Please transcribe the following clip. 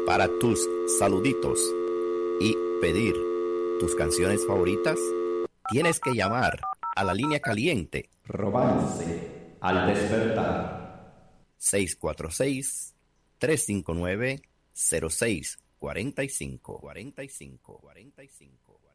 Para tus saluditos y pedir tus canciones favoritas, tienes que llamar a la línea caliente Romance al despertar. 646-359-0645. 45.